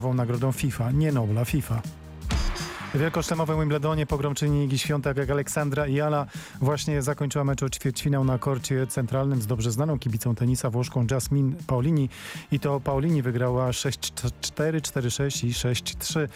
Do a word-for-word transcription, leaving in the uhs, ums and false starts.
nagrodą FIFA, nie Nobla, FIFA. W wielkoszlemowym Wimbledonie pogromczyni Igi Świątek jak Aleksandra i Ala właśnie zakończyła mecz o ćwierćfinał na korcie centralnym z dobrze znaną kibicą tenisa włoszką Jasmine Paolini i to Paolini wygrała sześć cztery, cztery sześć i sześć trzy.